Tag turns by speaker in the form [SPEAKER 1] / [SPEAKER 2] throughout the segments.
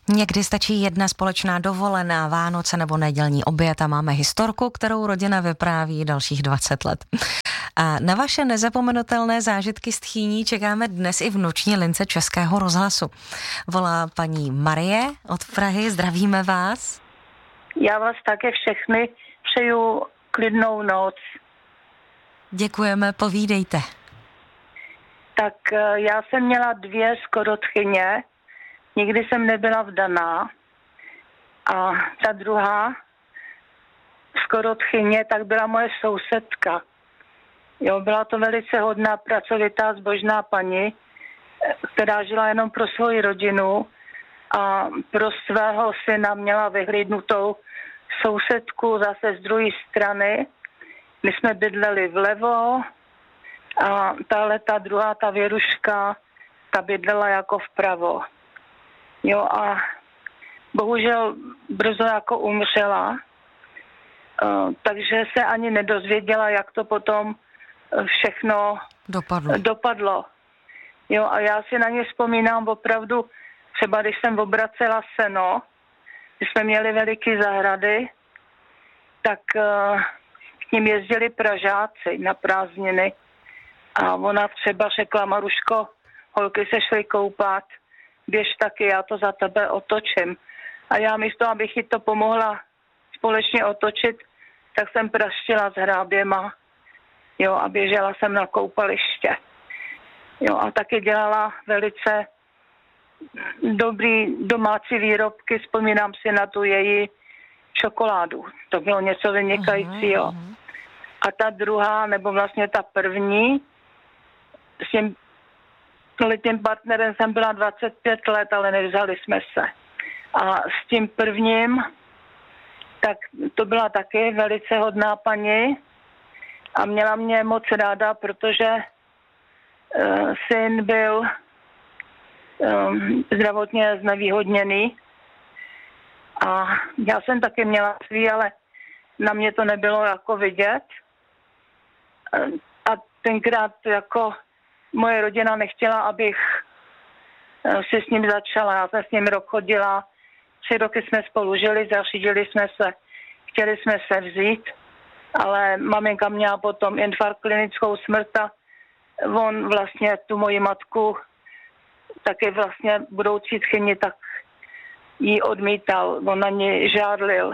[SPEAKER 1] Někdy stačí jedna společná dovolená, Vánoce nebo nedělní oběd a máme historku, kterou rodina vypráví dalších 20 let. A na vaše nezapomenutelné zážitky z Tchýní čekáme dnes i v noční lince Českého rozhlasu. Volá paní Marie od Prahy, zdravíme vás.
[SPEAKER 2] Já vás také všechny přeju klidnou noc.
[SPEAKER 1] Děkujeme, povídejte.
[SPEAKER 2] Tak já jsem měla 2 skorotchyně, nikdy jsem nebyla vdaná. A ta druhá skorotchyně tak byla moje sousedka. Jo, byla to velice hodná, pracovitá, zbožná paní, která žila jenom pro svoji rodinu a pro svého syna měla vyhlídnutou sousedku zase z druhé strany. My jsme bydleli vlevo a ta druhá, ta Věruška, ta bydlela jako vpravo. Jo, a bohužel brzo jako umřela, takže se ani nedozvěděla, jak to potom všechno dopadlo. Jo, a já si na ně vzpomínám opravdu, třeba když jsem obracela seno, když jsme měli veliké zahrady, tak k ním jezdili Pražáci na prázdniny. A ona třeba řekla: Maruško, holky se šly koupat, běž taky, já to za tebe otočím. A já místo, abych jí to pomohla společně otočit, tak jsem praštila s hráběma, jo, a běžela jsem na koupaliště. Jo, a taky dělala velice dobrý domácí výrobky, vzpomínám si na tu její čokoládu. To bylo něco vynikajícího. A ta druhá, nebo vlastně ta první, s tím letním partnerem jsem byla 25 let, ale nevzali jsme se. A s tím prvním, tak to byla taky velice hodná paní a měla mě moc ráda, protože syn byl zdravotně znevýhodněný a já jsem taky měla svý, ale na mě to nebylo jako vidět. A tenkrát jako moje rodina nechtěla, abych si s ním začala. Já jsem s ním rok chodila, 3 roky jsme spolu žili, zařídili jsme se, chtěli jsme se vzít, ale maminka měla potom infarkt, klinickou smrt a on vlastně tu moji matku, taky vlastně budoucí tchyni, tak jí odmítal, on na ní žádlil.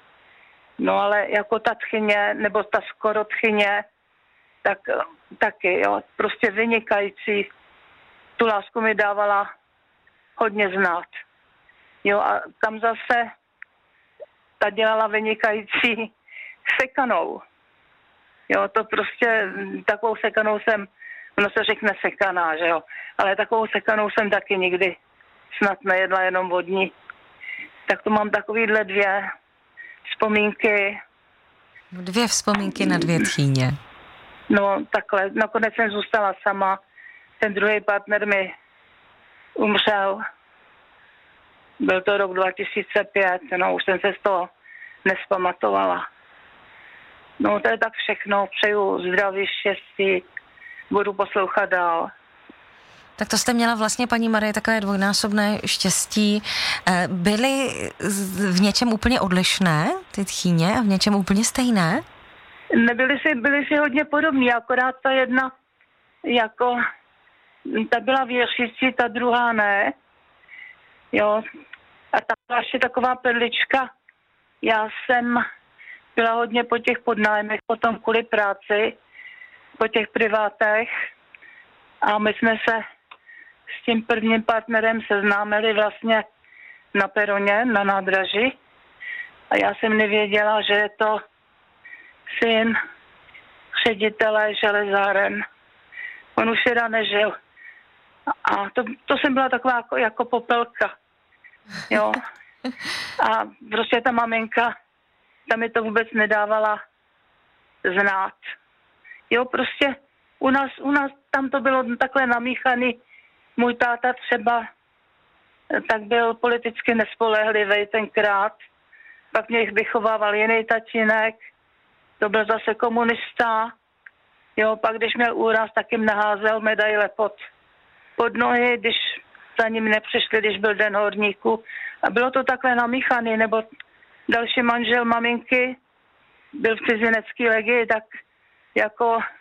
[SPEAKER 2] No ale jako ta tchyně, nebo ta skoro tchyně, tak taky, jo, prostě vynikající. Tu lásku mi dávala hodně znát. Jo, a tam zase ta dělala vynikající sekanou. Jo, to prostě takovou sekanou jsem, ono se řekne sekaná, že jo, ale takovou sekanou jsem taky nikdy snad nejedla, jenom vodní. Tak to mám takovýhle 2 vzpomínky.
[SPEAKER 1] 2 vzpomínky na 2 tchýně.
[SPEAKER 2] No takhle, nakonec jsem zůstala sama, ten druhý partner mi umřel, byl to rok 2005, no už jsem se z toho nespamatovala. No to je tak všechno, přeju zdraví, štěstí, budu poslouchat dál.
[SPEAKER 1] Tak to jste měla vlastně, paní Marie, takové dvojnásobné štěstí. Byly v něčem úplně odlišné ty tchýně a v něčem úplně stejné?
[SPEAKER 2] Byly si hodně podobný, akorát ta jedna jako, ta byla věřící, ta druhá ne. Jo, a ta byla ještě taková perlička. Já jsem byla hodně po těch podnájmech, potom kvůli práci, po těch privátech a my jsme se s tím prvním partnerem seznámili vlastně na peroně, na nádraží a já jsem nevěděla, že je to syn ředitele železáren. On už teda nežil. A to jsem byla taková jako popelka. Jo. A prostě ta maminka, ta mi to vůbec nedávala znát. Jo, prostě u nás tam to bylo takhle namíchaný. Můj táta třeba tak byl politicky nespolehlivý tenkrát. Pak mě vychovával jiný tatínek. To byl zase komunista. Jo, pak když měl úraz, tak jim naházel medaile pod nohy, když za ním nepřišli, když byl den horníků A bylo to takhle namíchaný, nebo další manžel maminky byl v cizinecký legii, tak jako